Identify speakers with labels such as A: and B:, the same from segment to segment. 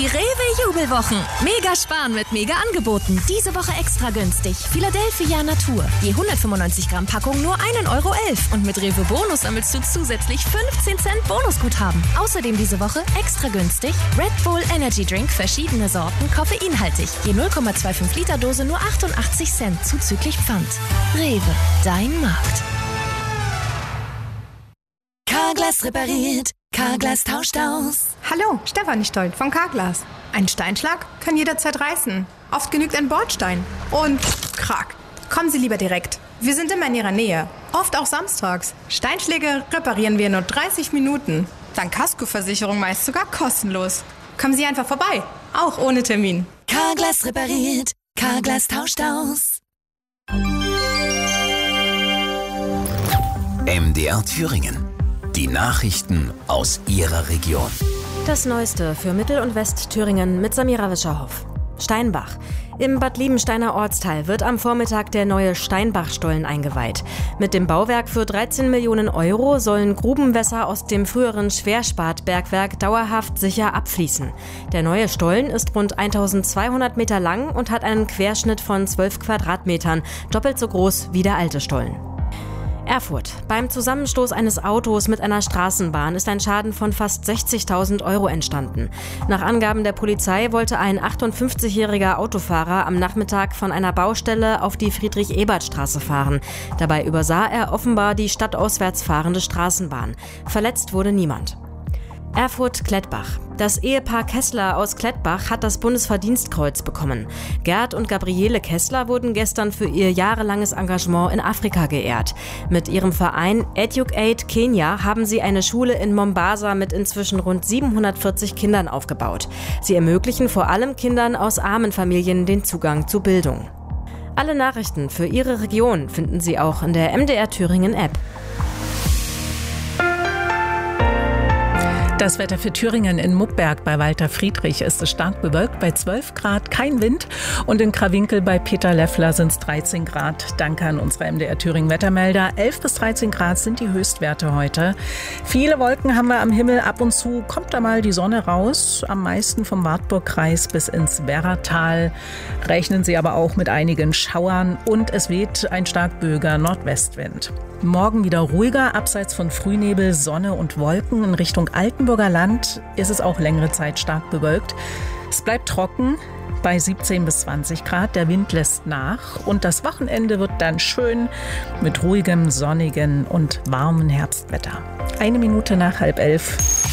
A: Die Rewe-Jubelwochen. Mega sparen mit Mega-Angeboten. Diese Woche extra günstig. Philadelphia Natur. Je 195 Gramm Packung nur 1,11 € Und mit Rewe Bonus sammelst du zusätzlich 15 Cent Bonusguthaben. Außerdem diese Woche extra günstig Red Bull Energy Drink, verschiedene Sorten, koffeinhaltig. Je 0,25 Liter Dose nur 88 Cent zuzüglich Pfand. Rewe, dein Markt. Carglass repariert. Carglass tauscht aus.
B: Hallo, Stefanie Stoll von Carglass. Ein Steinschlag kann jederzeit reißen. Oft genügt ein Bordstein. Und krack. Kommen Sie lieber direkt. Wir sind immer in Ihrer Nähe. Oft auch samstags. Steinschläge reparieren wir in nur 30 Minuten. Dank Kaskoversicherung meist sogar kostenlos. Kommen Sie einfach vorbei. Auch ohne Termin.
A: Carglass repariert. Carglass tauscht aus.
C: MDR Thüringen. Die Nachrichten aus Ihrer Region.
D: Das Neueste für Mittel- und Westthüringen mit Samira Wischerhoff. Steinbach. Im Bad Liebensteiner Ortsteil wird am Vormittag der neue Steinbach-Stollen eingeweiht. Mit dem Bauwerk für 13 Millionen € sollen Grubenwässer aus dem früheren Schwerspat-Bergwerk dauerhaft sicher abfließen. Der neue Stollen ist rund 1200 Meter lang und hat einen Querschnitt von 12 Quadratmetern, doppelt so groß wie der alte Stollen. Erfurt. Beim Zusammenstoß eines Autos mit einer Straßenbahn ist ein Schaden von fast 60.000 € entstanden. Nach Angaben der Polizei wollte ein 58-jähriger Autofahrer am Nachmittag von einer Baustelle auf die Friedrich-Ebert-Straße fahren. Dabei übersah er offenbar die stadtauswärts fahrende Straßenbahn. Verletzt wurde niemand. Erfurt-Klettbach. Das Ehepaar Kessler aus Klettbach hat das Bundesverdienstkreuz bekommen. Gerd und Gabriele Kessler wurden gestern für ihr jahrelanges Engagement in Afrika geehrt. Mit ihrem Verein Educate Kenya haben sie eine Schule in Mombasa mit inzwischen rund 740 Kindern aufgebaut. Sie ermöglichen vor allem Kindern aus armen Familien den Zugang zu Bildung. Alle Nachrichten für Ihre Region finden Sie auch in der MDR Thüringen App.
E: Das Wetter für Thüringen: in Muckberg bei Walter Friedrich ist es stark bewölkt bei 12 Grad, kein Wind. Und in Krawinkel bei Peter Leffler sind es 13 Grad. Danke an unsere MDR Thüringen Wettermelder. 11 bis 13 Grad sind die Höchstwerte heute. Viele Wolken haben wir am Himmel. Ab und zu kommt da mal die Sonne raus. Am meisten vom Wartburgkreis bis ins Werratal. Rechnen Sie aber auch mit einigen Schauern. Und es weht ein stark böiger Nordwestwind. Morgen wieder ruhiger, abseits von Frühnebel, Sonne und Wolken. In Richtung Altenburger Land ist es auch längere Zeit stark bewölkt. Es bleibt trocken bei 17 bis 20 Grad. Der Wind lässt nach und das Wochenende wird dann schön mit ruhigem, sonnigen und warmen Herbstwetter. 1 Minute nach 10:30.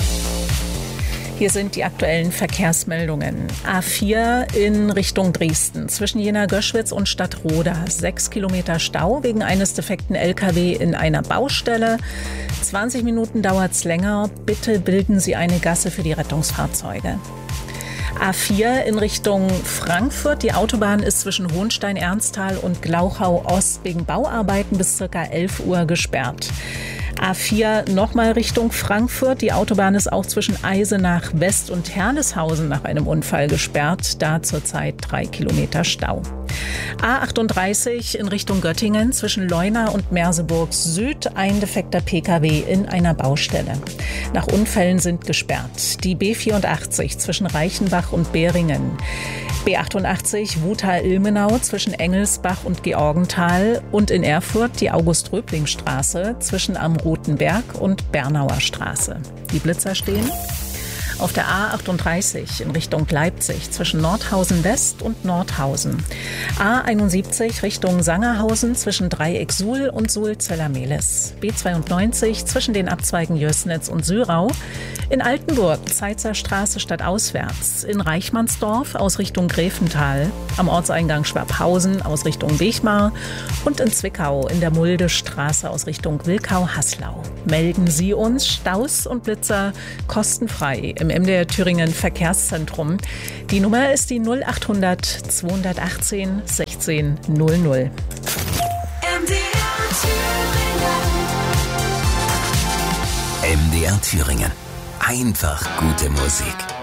E: Hier sind die aktuellen Verkehrsmeldungen. A4 in Richtung Dresden zwischen Jena-Göschwitz und Stadtroda. 6 Kilometer Stau wegen eines defekten LKW in einer Baustelle. 20 Minuten dauert's länger. Bitte bilden Sie eine Gasse für die Rettungsfahrzeuge. A4 in Richtung Frankfurt. Die Autobahn ist zwischen Hohenstein-Ernsthal und Glauchau-Ost wegen Bauarbeiten bis ca. 11 Uhr gesperrt. A4 nochmal Richtung Frankfurt. Die Autobahn ist auch zwischen Eisenach West und Herleshausen nach einem Unfall gesperrt. Da zurzeit 3 Kilometer Stau. A38 in Richtung Göttingen zwischen Leuna und Merseburg Süd. Ein defekter Pkw in einer Baustelle. Nach Unfällen sind gesperrt. Die B84 zwischen Reichenbach und Beringen. B88 Wuttal-Ilmenau zwischen Engelsbach und Georgenthal und in Erfurt die August-Röbling-Straße zwischen Am Roten Berg und Bernauer Straße. Die Blitzer stehen auf der A38 in Richtung Leipzig zwischen Nordhausen West und Nordhausen. A71 Richtung Sangerhausen zwischen Dreieck Suhl und Suhl-Zellermehlis. B92 zwischen den Abzweigen Jößnitz und Syrau. In Altenburg Zeitzer Straße stadtauswärts. In Reichmannsdorf aus Richtung Gräfental. Am Ortseingang Schwabhausen aus Richtung Wechmar. Und in Zwickau in der Muldestraße aus Richtung Wilkau-Haslau. Melden Sie uns Staus und Blitzer kostenfrei im MDR Thüringen Verkehrszentrum. Die Nummer ist die 0800 218 16 00.
C: MDR Thüringen. Einfach gute Musik.